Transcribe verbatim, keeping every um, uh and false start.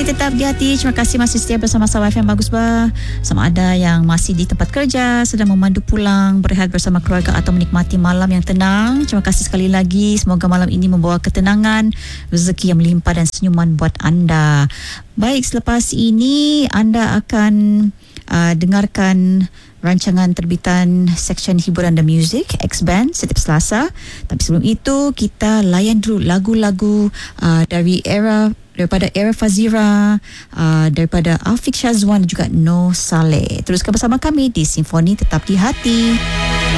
Simfoni Tetap di Hati. Terima kasih masih setia bersama Sahabat F M Bagus Bah. Sama ada yang masih di tempat kerja, sedang memandu pulang, berehat bersama keluarga atau menikmati malam yang tenang. Terima kasih sekali lagi. Semoga malam ini membawa ketenangan, rezeki yang melimpah dan senyuman buat anda. Baik, selepas ini anda akan uh, dengarkan rancangan terbitan Seksyen Hiburan dan Muzik X-Band setiap Selasa. Tapi sebelum itu kita layan dulu lagu-lagu uh, dari era daripada era Fazira, uh, daripada Afiq Syazwan dan juga Noh Saleh. Teruskan bersama kami di Simfoni Tetap di Hati.